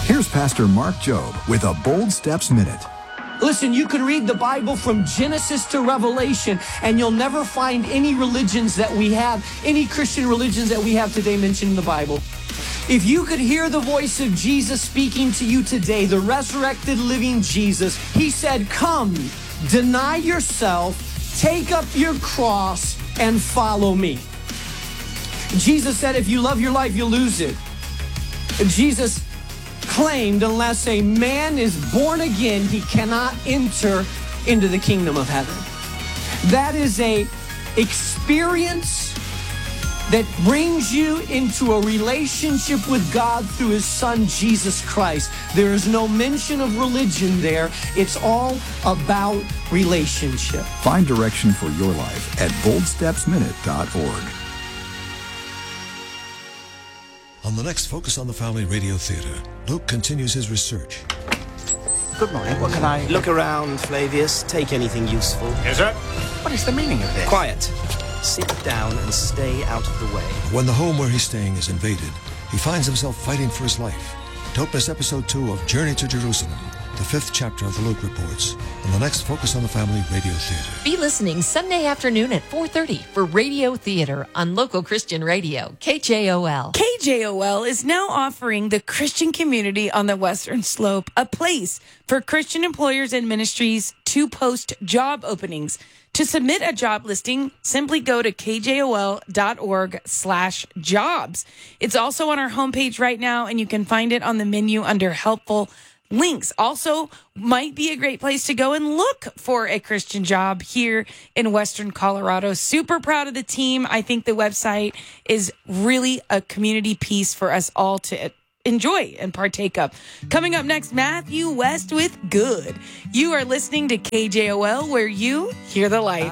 Here's Pastor Mark Jobe with a Bold Steps Minute. Listen, you can read the Bible from Genesis to Revelation, and you'll never find any religions that we have, any Christian religions that we have today mentioned in the Bible. If you could hear the voice of Jesus speaking to you today, the resurrected living Jesus, he said, come, deny yourself, take up your cross, and follow me. Jesus said, if you love your life, you'll lose it. Jesus claimed unless a man is born again, he cannot enter into the kingdom of heaven. That is a experience that brings you into a relationship with God through his son, Jesus Christ. There is no mention of religion there. It's all about relationship. Find direction for your life at boldstepsminute.org. On the next Focus on the Family Radio Theater, Luke continues his research. Good morning. What can I... Look around, Flavius. Take anything useful. Yes, sir. What is the meaning of this? Quiet. Sit down and stay out of the way. When the home where he's staying is invaded, he finds himself fighting for his life. Don't miss episode 2 of Journey to Jerusalem, the 5th chapter of the Luke Reports, on the next Focus on the Family Radio Theater. Be listening Sunday afternoon at 4:30 for Radio Theater on local Christian radio, KJOL. KJOL is now offering the Christian community on the Western Slope a place for Christian employers and ministries to post job openings. To submit a job listing, simply go to kjol.org/jobs. It's also on our homepage right now, and you can find it on the menu under helpful links. Also, might be a great place to go and look for a Christian job here in Western Colorado. Super proud of the team. I think the website is really a community piece for us all to enjoy and partake of. Coming up next, Matthew West with Good. You are listening to KJOL, where you hear the light.